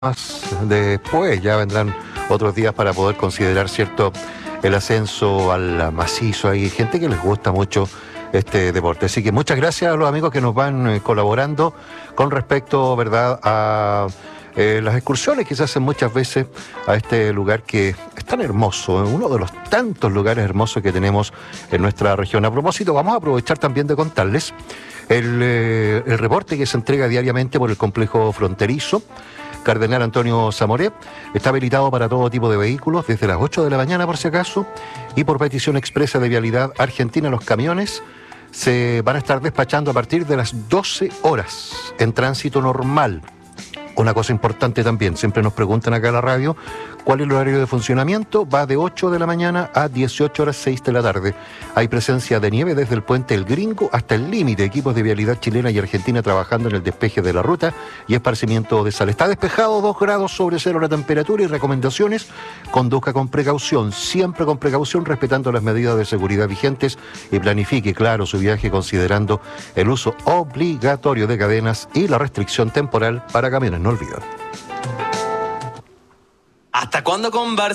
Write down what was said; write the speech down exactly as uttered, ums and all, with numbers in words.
más después, ya vendrán otros días para poder considerar, ¿cierto?, el ascenso al macizo. Hay gente que les gusta mucho este deporte. Así que muchas gracias a los amigos que nos van eh, colaborando con respecto, ¿verdad?, a eh, las excursiones que se hacen muchas veces a este lugar que es tan hermoso, uno de los tantos lugares hermosos que tenemos en nuestra región. A propósito, vamos a aprovechar también de contarles el, eh, el reporte que se entrega diariamente por el complejo fronterizo Cardenal Antonio Zamoré. Está habilitado para todo tipo de vehículos desde las ocho de la mañana, por si acaso, y por petición expresa de Vialidad Argentina los camiones se van a estar despachando a partir de las doce horas en tránsito normal. Una cosa importante también, siempre nos preguntan acá en la radio cuál es el horario de funcionamiento. Va de ocho de la mañana a dieciocho horas seis de la tarde. Hay presencia de nieve desde el puente El Gringo hasta el límite. Equipos de Vialidad chilena y argentina trabajando en el despeje de la ruta y esparcimiento de sal. Está despejado, dos grados sobre cero la temperatura y recomendaciones: conduzca con precaución, siempre con precaución, respetando las medidas de seguridad vigentes y planifique, claro, su viaje considerando el uso obligatorio de cadenas y la restricción temporal para camiones. No olviden. ¿Hasta cuándo con Bar